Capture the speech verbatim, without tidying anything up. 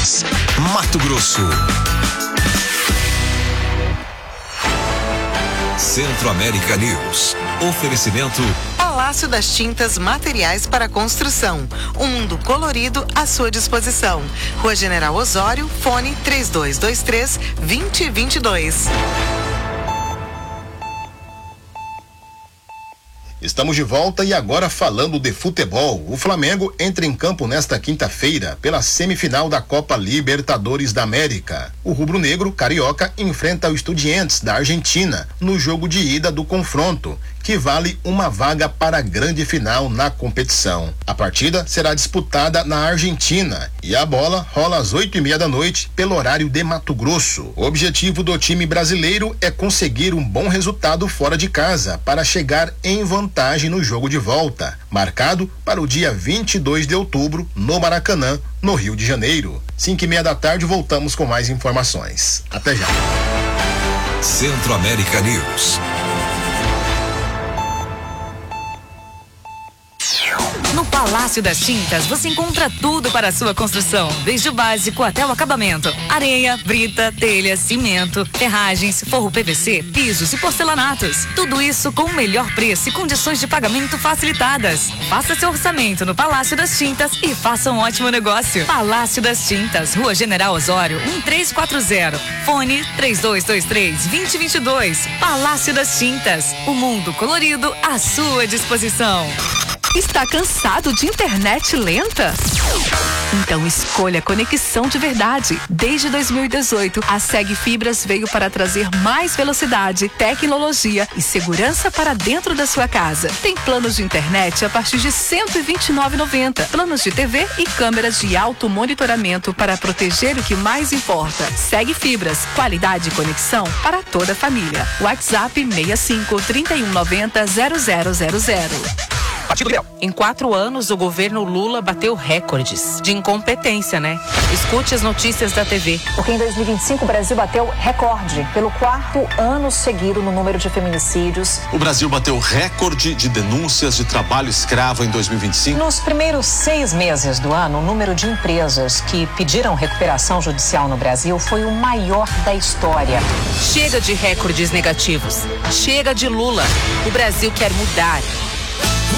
Goiás, Mato Grosso. Centro-América News. Oferecimento Palácio das Tintas Materiais para Construção. Um mundo colorido à sua disposição. Rua General Osório, fone três dois dois três, dois zero dois dois. Estamos de volta e agora falando de futebol. O Flamengo entra em campo nesta quinta-feira pela semifinal da Copa Libertadores da América. O rubro-negro carioca enfrenta o Estudiantes da Argentina no jogo de ida do confronto, que vale uma vaga para a grande final na competição. A partida será disputada na Argentina e a bola rola às oito e meia da noite pelo horário de Mato Grosso. O objetivo do time brasileiro é conseguir um bom resultado fora de casa para chegar em vantagem no jogo de volta, marcado para o dia vinte e dois de outubro no Maracanã, no Rio de Janeiro. Cinco e meia da tarde voltamos com mais informações. Até já. Centro-América News. No Palácio das Tintas você encontra tudo para a sua construção, desde o básico até o acabamento: areia, brita, telha, cimento, ferragens, forro P V C, pisos e porcelanatos. Tudo isso com o melhor preço e condições de pagamento facilitadas. Faça seu orçamento no Palácio das Tintas e faça um ótimo negócio. Palácio das Tintas, Rua General Osório, um três quatro zero. Fone três dois dois três, dois zero dois dois. Palácio das Tintas, o mundo colorido à sua disposição. Está cansado de internet lenta? Então escolha conexão de verdade. Desde dois mil e dezoito, a Seg Fibras veio para trazer mais velocidade, tecnologia e segurança para dentro da sua casa. Tem planos de internet a partir de cento e vinte e nove reais e noventa centavos, planos de T V e câmeras de alto monitoramento para proteger o que mais importa. Seg Fibras, qualidade e conexão para toda a família. WhatsApp seis cinco, três um nove zero, zero zero zero zero. Em quatro anos, o governo Lula bateu recordes de incompetência, né? Escute as notícias da T V. Porque em dois mil e vinte e cinco o Brasil bateu recorde pelo quarto ano seguido no número de feminicídios. O Brasil bateu recorde de denúncias de trabalho escravo em dois mil e vinte e cinco. Nos primeiros seis meses do ano, o número de empresas que pediram recuperação judicial no Brasil foi o maior da história. Chega de recordes negativos. Chega de Lula. O Brasil quer mudar.